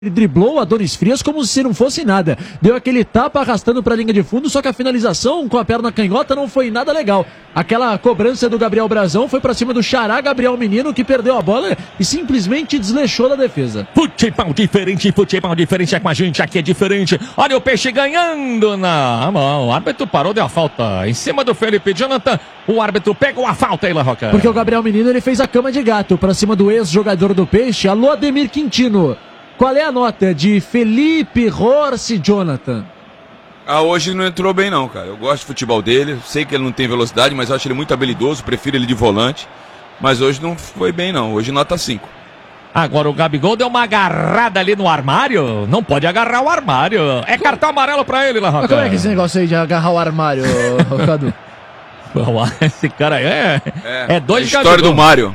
Ele driblou o Adonis Frias como se não fosse nada. Deu aquele tapa arrastando para a linha de fundo, só que a finalização com a perna canhota não foi nada legal. Aquela cobrança do Gabriel Brazão foi para cima do Xará Gabriel Menino, que perdeu a bola e simplesmente desleixou da defesa. Futebol diferente é com a gente, aqui é diferente. Olha o Peixe ganhando na mão. O árbitro parou, deu a falta em cima do Felipe Jonathan. O árbitro pegou a falta aí, La Roca. Porque o Gabriel Menino ele fez a cama de gato para cima do ex-jogador do Peixe, alô Ademir Quintino. Qual é a nota de Felipe Horse Jonathan? Hoje não entrou bem não, cara. Eu gosto do futebol dele, sei que ele não tem velocidade, mas eu acho ele muito habilidoso, prefiro ele de volante. Mas hoje não foi bem não, hoje nota 5. Agora o Gabigol deu uma agarrada ali no armário. Não pode agarrar o armário. É cartão amarelo pra ele, La Roca. Mas como é que é esse negócio aí de agarrar o armário, Cadu? Esse cara aí é dois a história do Mário.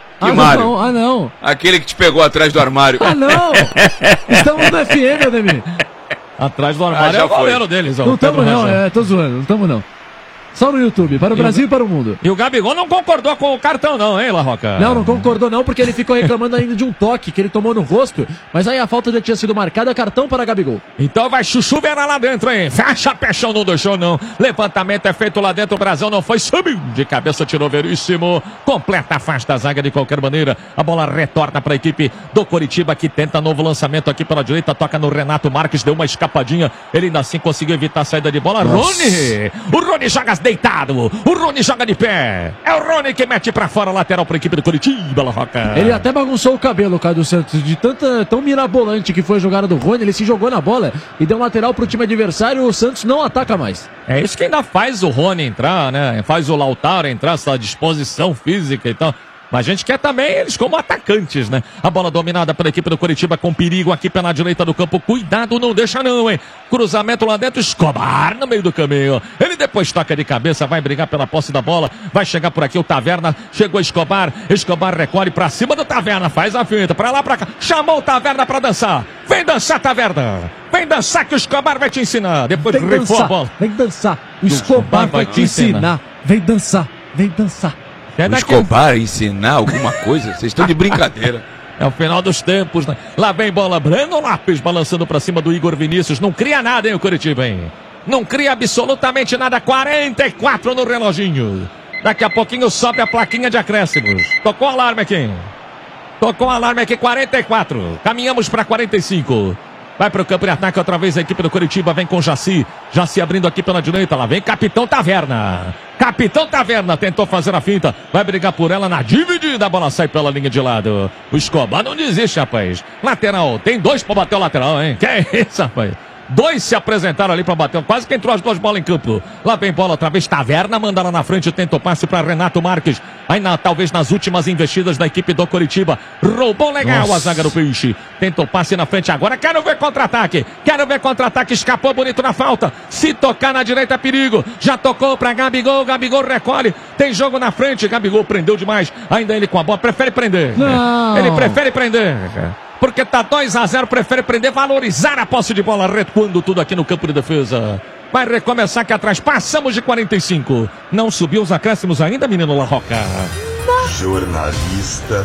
Não. Aquele que te pegou atrás do armário. Não. Estamos no FM, Ademir. Atrás do armário é o goleiro deles. Não estamos não, tô zoando, não estamos não. Só no YouTube, para o Brasil e para o mundo. E o Gabigol não concordou com o cartão não, hein, La Roca? Não concordou não, porque ele ficou reclamando ainda de um toque que ele tomou no rosto, mas aí a falta já tinha sido marcada, cartão para Gabigol. Então vai chuchuverar lá dentro, hein? Fecha a peixão, não deixou não. Levantamento é feito lá dentro, o Brasil não foi, subiu de cabeça, tirou Veríssimo. Completa, afasta a zaga de qualquer maneira. A bola retorna para a equipe do Coritiba, que tenta novo lançamento aqui pela direita, toca no Renato Marques, deu uma escapadinha, ele ainda assim conseguiu evitar a saída de bola. Rony! O Rony joga deitado, o Rony joga de pé, é o Rony que mete pra fora, lateral pra equipe do Coritiba, La Roca. Ele até bagunçou o cabelo, Cadu Santos, de tão mirabolante que foi a jogada do Rony, ele se jogou na bola e deu um lateral pro time adversário, o Santos não ataca mais. É isso que ainda faz o Rony entrar, né, faz o Lautaro entrar, essa disposição física e tal. Mas a gente quer também eles como atacantes, né? A bola dominada pela equipe do Coritiba com perigo aqui pela direita do campo. Cuidado, não deixa não, hein? Cruzamento lá dentro, Escobar no meio do caminho. Ele depois toca de cabeça, vai brigar pela posse da bola. Vai chegar por aqui o Taverna. Chegou Escobar. Escobar recolhe pra cima do Taverna. Faz a finta, pra lá, pra cá. Chamou o Taverna pra dançar. Vem dançar, Taverna. Vem dançar que o Escobar vai te ensinar. Depois rifou a bola. Vem dançar. O Escobar vai te ensinar. Vem dançar. Vem dançar. O Escobar ensinar alguma coisa? Vocês estão de brincadeira. É o final dos tempos, né? Lá vem bola, Breno Lopes balançando pra cima do Igor Vinícius. Não cria nada, hein, o Coritiba, hein? Não cria absolutamente nada. 44 no reloginho. Daqui a pouquinho sobe a plaquinha de acréscimos. Tocou o alarme aqui. Tocou o alarme aqui, 44. Caminhamos pra 45. Vai pro campo de ataque outra vez a equipe do Coritiba. Vem com Jaci. Jaci abrindo aqui pela direita. Lá vem Capitão Taverna. Capitão Taverna tentou fazer a finta. Vai brigar por ela na dividida. A bola sai pela linha de lado. O Escobar não desiste, rapaz. Lateral. Tem dois pra bater o lateral, hein? Que é isso, rapaz? Dois se apresentaram ali para bater. Quase que entrou as duas bolas em campo. Lá vem bola outra vez. Taverna manda lá na frente. Tenta o passe para Renato Marques. Aí talvez nas últimas investidas da equipe do Coritiba. Roubou legal a zaga do Peixe. Tenta o passe na frente agora. Quero ver contra-ataque. Quero ver contra-ataque. Escapou bonito na falta. Se tocar na direita é perigo. Já tocou para Gabigol. Gabigol recolhe. Tem jogo na frente. Gabigol prendeu demais. Ainda ele com a bola. Prefere prender. Não. Ele prefere prender. Porque tá 2-0, prefere prender, valorizar a posse de bola, recuando tudo aqui no campo de defesa. Vai recomeçar aqui atrás, passamos de 45. Não subiu os acréscimos ainda, menino La Roca. Jornalista.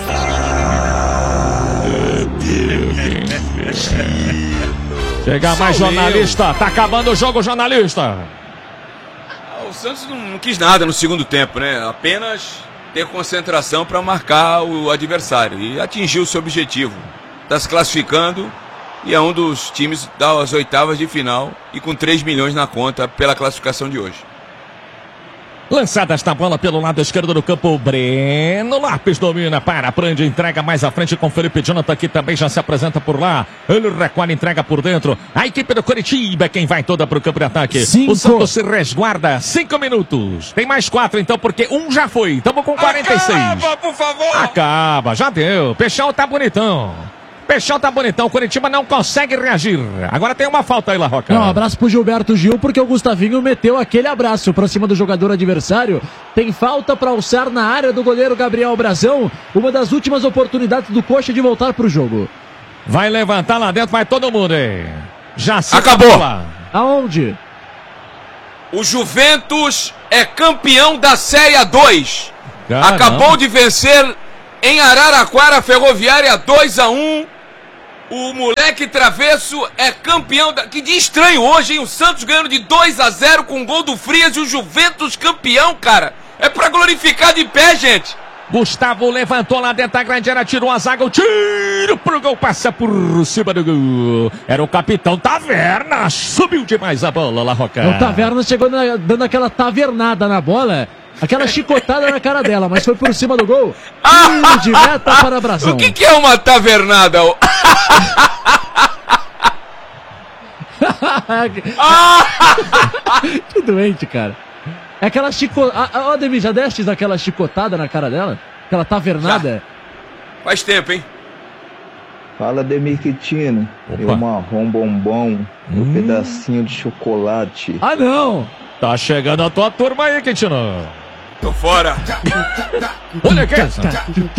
Chega mais jornalista, tá acabando o jogo, jornalista. O Santos não quis nada no segundo tempo, né? Apenas ter concentração para marcar o adversário e atingir o seu objetivo. Está se classificando e é um dos times das oitavas de final e com 3 milhões na conta pela classificação de hoje. Lançada esta bola pelo lado esquerdo do campo, Breno Lopes domina, prende, entrega mais à frente com Felipe Jonathan, que também já se apresenta por lá. Ele recolhe, entrega por dentro. A equipe do Coritiba, quem vai toda para o campo de ataque. 5. O Santos se resguarda, 5 minutos. Tem mais 4 então, porque um já foi. Estamos com 46. Acaba, por favor! Acaba, já deu. Peixão tá bonitão. Peixão tá bonitão, o Coritiba não consegue reagir. Agora tem uma falta aí, La Roca. Um abraço pro Gilberto Gil, porque o Gustavinho meteu aquele abraço pra cima do jogador adversário. Tem falta pra alçar na área do goleiro Gabriel Brazão. Uma das últimas oportunidades do Coxa de voltar pro jogo. Vai levantar lá dentro, vai todo mundo aí. Já se acabou. Aonde? O Juventus é campeão da Série A2. Caramba. Acabou de vencer em Araraquara, Ferroviária 2-1. O moleque travesso é campeão Que dia estranho hoje, hein? O Santos ganhando de 2-0 com o gol do Frias e o Juventus campeão, cara. É pra glorificar de pé, gente. Gustavo levantou lá dentro da grande área, tirou a zaga, o tiro pro gol, passa por cima do gol. Era o capitão Taverna, subiu demais a bola lá, Roca. O Taverna chegou dando aquela tavernada na bola, aquela chicotada na cara dela, mas foi por cima do gol. Tiro de meta para Brasão. O que é uma tavernada? Que doente, cara. É aquela chicotada. Ó, Ademir, já destes aquela chicotada na cara dela? Aquela tavernada? Já. Faz tempo, hein? Fala, Ademir Quintino. Eu marrom bombom, um pedacinho de chocolate. Ah, não! Tá chegando a tua turma aí, Quintino. Tô fora. Olha que é isso.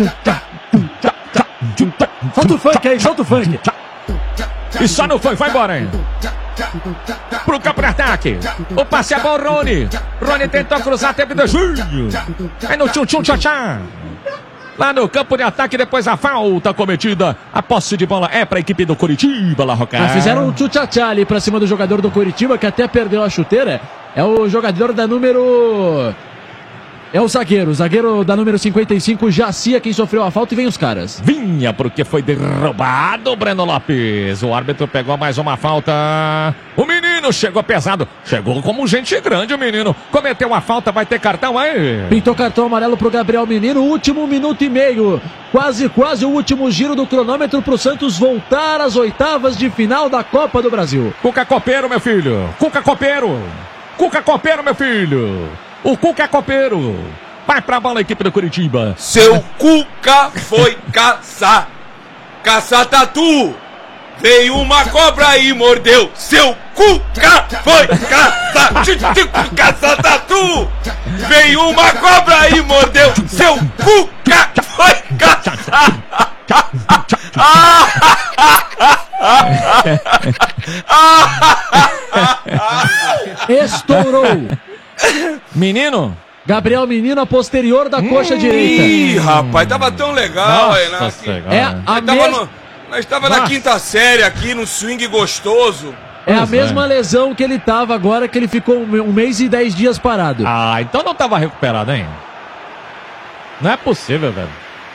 Solta o funk aí, solta o funk. E só não foi, vai embora, hein? Pro campo de ataque. O passe é bom, Rony. Rony tentou cruzar, teve desvio. Aí no tchum-tchum, tchá-tchá. Lá no campo de ataque, depois a falta cometida. A posse de bola é pra equipe do Coritiba, lá, Roca. Fizeram um tchutchá ali pra cima do jogador do Coritiba, que até perdeu a chuteira. É o jogador da número... É o zagueiro da número 55, Jacia, quem sofreu a falta, e vem os caras. Vinha porque foi derrubado o Breno Lopes. O árbitro pegou mais uma falta. O menino chegou pesado. Chegou como gente grande o menino. Cometeu a falta, vai ter cartão aí. Pintou cartão amarelo pro Gabriel Menino. Último minuto e meio. Quase o último giro do cronômetro pro Santos voltar às oitavas de final da Copa do Brasil. Cuca Copeiro, meu filho. Cuca Copeiro, meu filho. O Cuca é copeiro. Vai pra bola a equipe do Curitiba. Seu Cuca foi caçar tatu. Veio uma cobra e mordeu. Seu Cuca foi caçar tatu. Veio uma cobra e mordeu. Seu Cuca foi caçar. Estourou. Menino? Gabriel Menino, a posterior da coxa direita. Ih, rapaz, tava tão legal. Nós tava na quinta série aqui, no swing gostoso. É a mesma lesão que ele tava agora, que ele ficou 1 mês e 10 dias parado. Ah, então não tava recuperado, hein? Não é possível, velho.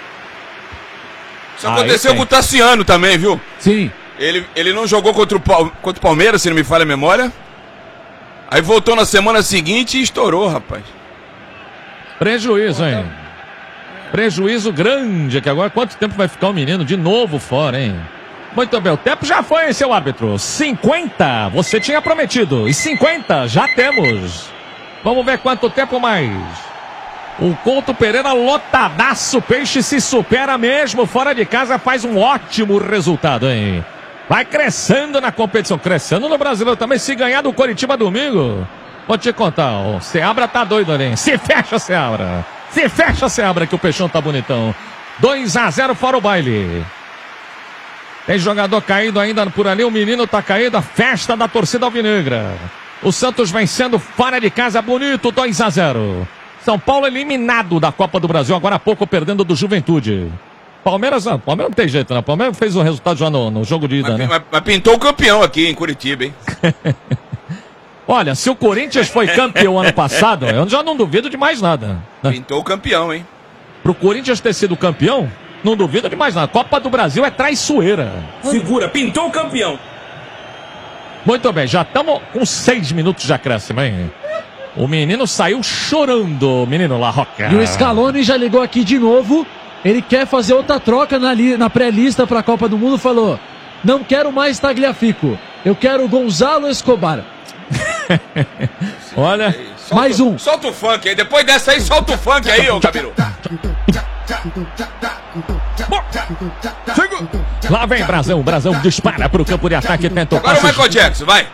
Isso aconteceu com o Tassiano também, viu? Sim. Ele não jogou contra o Palmeiras, se não me falha a memória. Aí voltou na semana seguinte e estourou, rapaz. Prejuízo, hein? Prejuízo grande, que agora quanto tempo vai ficar o menino de novo fora, hein? Muito bem, o tempo já foi, hein, seu árbitro? 50, você tinha prometido. E 50, já temos. Vamos ver quanto tempo mais. O Couto Pereira lotadaço, Peixe se supera mesmo, fora de casa faz um ótimo resultado, hein? Vai crescendo na competição, crescendo no Brasileiro também. Se ganhar do Coritiba domingo, vou te contar, o Seabra tá doido ali, hein? Se fecha, Seabra. Se fecha, Seabra, que o Peixão tá bonitão. 2-0 fora o baile. Tem jogador caído ainda por ali, o menino tá caído, a festa da torcida alvinegra. O Santos vencendo fora de casa, bonito, 2-0. São Paulo eliminado da Copa do Brasil, agora há pouco perdendo do Juventude. Palmeiras não tem jeito, né? Palmeiras fez o resultado já no jogo de ida, né? Mas pintou o campeão aqui em Curitiba, hein? Olha, se o Corinthians foi campeão ano passado, eu já não duvido de mais nada. Né? Pintou o campeão, hein? Pro Corinthians ter sido campeão, não duvido de mais nada. Copa do Brasil é traiçoeira. Segura, pintou o campeão. Muito bem, já estamos com 6 minutos de acréscimo, hein? O menino saiu chorando, o menino La Roca. E o Scaloni já ligou aqui de novo. Ele quer fazer outra troca na pré-lista para a Copa do Mundo. Falou, não quero mais Tagliafico. Eu quero Gonzalo Escobar. Olha, mais um. Solta o funk aí. Depois dessa aí, solta o funk aí, ô Gabiru. Lá vem Brasão. Brasão dispara pro campo de ataque. Tenta o Agora o Michael Jackson, vai.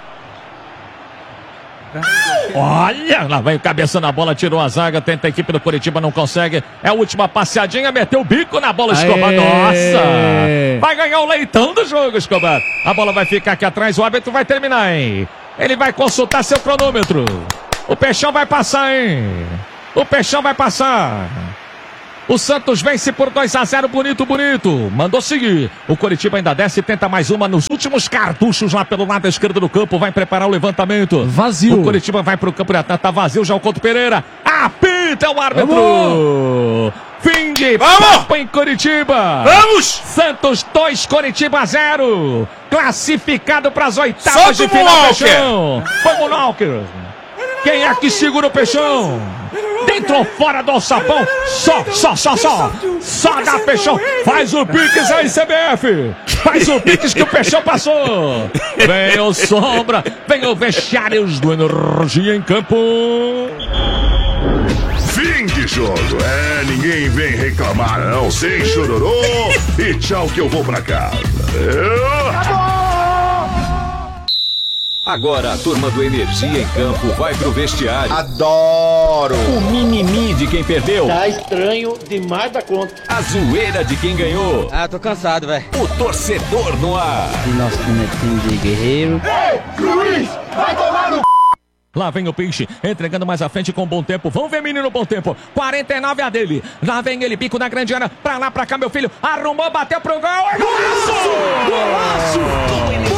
Olha, lá vai o cabeça na bola, tirou a zaga, tenta a equipe do Coritiba, não consegue. É a última passeadinha, meteu o bico na bola, Escobar. Nossa! Vai ganhar o leitão do jogo, Escobar. A bola vai ficar aqui atrás, o árbitro vai terminar, hein? Ele vai consultar seu cronômetro. O Peixão vai passar, hein? O Peixão vai passar. O Santos vence por 2-0, bonito. Mandou seguir. O Coritiba ainda desce e tenta mais uma nos últimos cartuchos lá pelo lado esquerdo do campo. Vai preparar o levantamento. Vazio. O Coritiba vai pro campo de ataque. Tá vazio já o Couto Pereira. Apita o árbitro. Fim de papo em Coritiba. Vamos! Santos 2, Coritiba 0. Classificado para as oitavas de final, Peixão. Vamos, Walker. Quem é que segura o Peixão? Dentro ou fora do alçapão? Só dá Peixão. Faz o Pix aí, CBF. Faz o Pix que o Peixão passou. Vem o Sombra. Vem o Vestiários do Energia em campo. Fim de jogo. Ninguém vem reclamar não. Sem chororô. E tchau que eu vou pra casa. Agora a turma do Energia em Campo vai pro vestiário. Adoro! O mimimi de quem perdeu. Tá estranho demais da conta. A zoeira de quem ganhou. Tô cansado, velho. O torcedor no ar. E nosso time de guerreiro. Ei, Luiz, vai tomar no... Lá vem o Peixe, entregando mais à frente com bom tempo. Vamos ver, menino, bom tempo. 49 a dele. Lá vem ele, bico na grande área. Pra lá, pra cá, meu filho. Arrumou, bateu pro gol. É golaço! Golaço!